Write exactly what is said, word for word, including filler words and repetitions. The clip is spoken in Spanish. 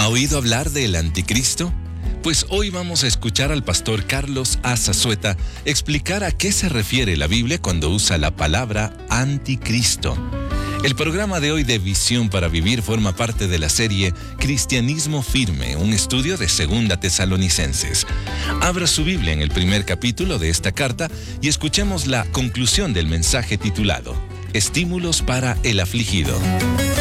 ¿Ha oído hablar del anticristo? Pues hoy vamos a escuchar al pastor Carlos A. Zazueta explicar a qué se refiere la Biblia cuando usa la palabra anticristo. El programa de hoy de Visión para Vivir forma parte de la serie Cristianismo Firme, un estudio de Segunda Tesalonicenses. Abra su Biblia en el primer capítulo de esta carta y escuchemos la conclusión del mensaje titulado Estímulos para el afligido.